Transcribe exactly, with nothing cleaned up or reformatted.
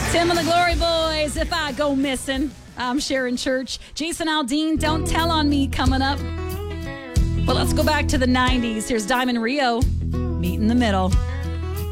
Tim and the Glory Boys, If I Go Missing. I'm Sharon Church. Jason Aldean, Don't Tell on Me coming up. Well, let's go back to the nineties. Here's Diamond Rio, Meet in the Middle.